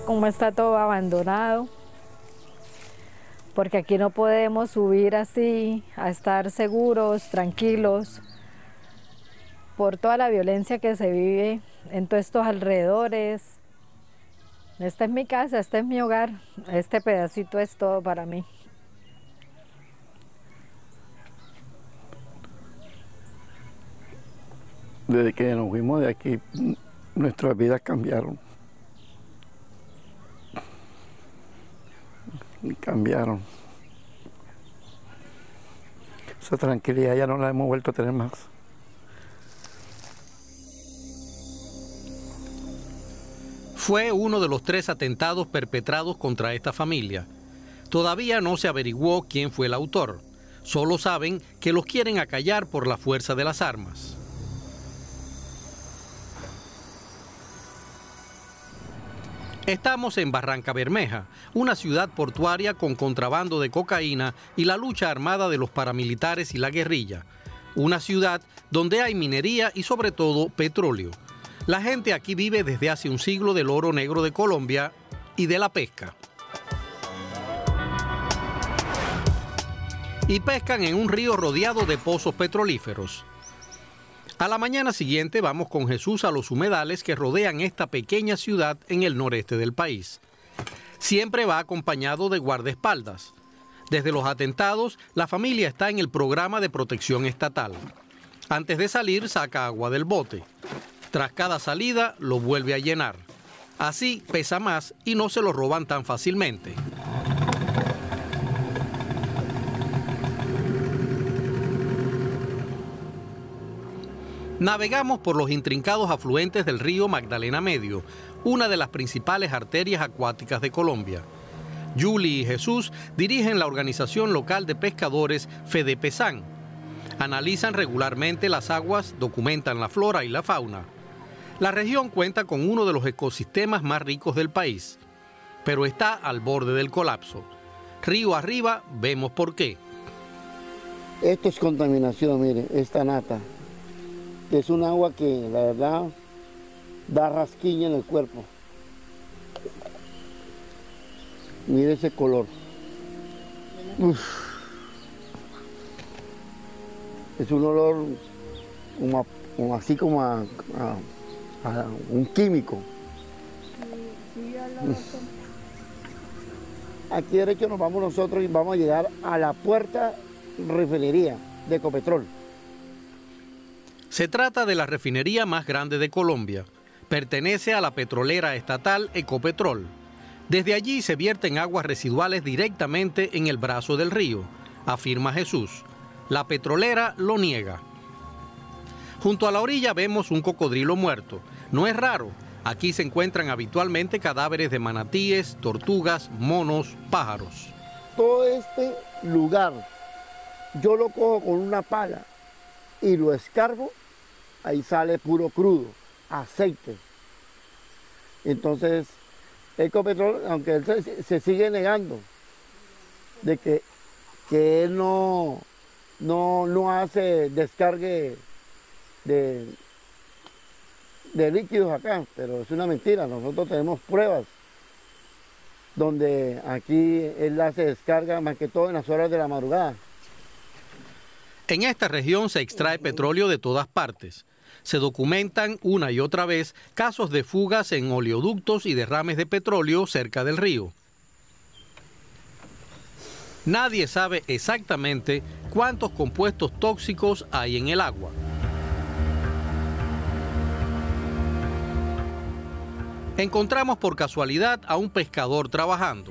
cómo está todo abandonado, porque aquí no podemos subir así a estar seguros, tranquilos, por toda la violencia que se vive en todos estos alrededores. Esta es mi casa, este es mi hogar, este pedacito es todo para mí. Desde que nos fuimos de aquí, nuestras vidas cambiaron. Cambiaron. Esa tranquilidad ya no la hemos vuelto a tener más. Fue uno de los 3 atentados perpetrados contra esta familia. Todavía no se averiguó quién fue el autor. Solo saben que los quieren acallar por la fuerza de las armas. Estamos en Barrancabermeja, una ciudad portuaria con contrabando de cocaína y la lucha armada de los paramilitares y la guerrilla. Una ciudad donde hay minería y sobre todo petróleo. La gente aquí vive desde hace un siglo del oro negro de Colombia y de la pesca. Y pescan en un río rodeado de pozos petrolíferos. A la mañana siguiente vamos con Jesús a los humedales que rodean esta pequeña ciudad en el noreste del país. Siempre va acompañado de guardaespaldas. Desde los atentados, la familia está en el programa de protección estatal. Antes de salir, saca agua del bote. Tras cada salida, lo vuelve a llenar. Así pesa más y no se lo roban tan fácilmente. Navegamos por los intrincados afluentes del río Magdalena Medio, una de las principales arterias acuáticas de Colombia. Yuli y Jesús dirigen la organización local de pescadores FEDEPESAN. Analizan regularmente las aguas, documentan la flora y la fauna. La región cuenta con uno de los ecosistemas más ricos del país, pero está al borde del colapso. Río arriba vemos por qué. Esto es contaminación, mire, esta nata. Es un agua que la verdad da rasquiña en el cuerpo. Mire ese color. Uf. Es un olor como a un químico. Aquí derecho nos vamos nosotros y vamos a llegar a la puerta refinería de Ecopetrol. Se trata de la refinería más grande de Colombia. Pertenece a la petrolera estatal Ecopetrol. Desde allí se vierten aguas residuales directamente en el brazo del río, afirma Jesús. La petrolera lo niega. Junto a la orilla vemos un cocodrilo muerto. No es raro. Aquí se encuentran habitualmente cadáveres de manatíes, tortugas, monos, pájaros. Todo este lugar yo lo cojo con una pala y lo escarbo, ahí sale puro crudo, aceite. Entonces, Ecopetrol, aunque él se sigue negando de que él no hace descargue de líquidos acá, pero es una mentira. Nosotros tenemos pruebas donde aquí él hace descarga más que todo en las horas de la madrugada. En esta región se extrae petróleo de todas partes. Se documentan una y otra vez casos de fugas en oleoductos y derrames de petróleo cerca del río. Nadie sabe exactamente cuántos compuestos tóxicos hay en el agua. Encontramos por casualidad a un pescador trabajando.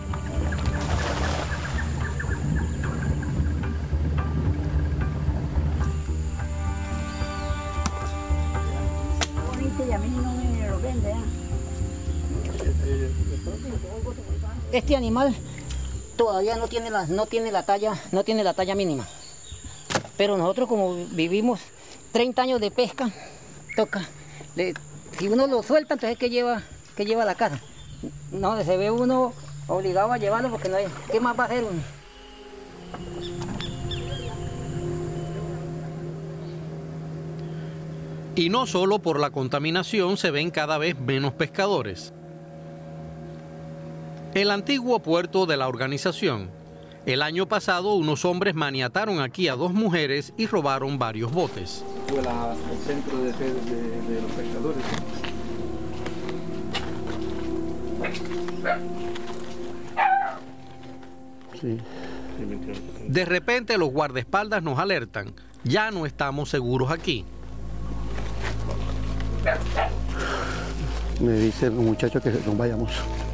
Este animal todavía no tiene la talla mínima. Pero nosotros, como vivimos 30 años de pesca, toca. Si uno lo suelta, entonces ¿qué lleva a la casa? No, se ve uno obligado a llevarlo porque no hay. ¿Qué más va a hacer uno? Y no solo por la contaminación se ven cada vez menos pescadores. El antiguo puerto de la organización. El año pasado unos hombres maniataron aquí a 2 mujeres y robaron varios botes. Fue el centro de los pescadores. Sí. De repente los guardaespaldas nos alertan. Ya no estamos seguros aquí. Me dicen los muchachos que nos vayamos.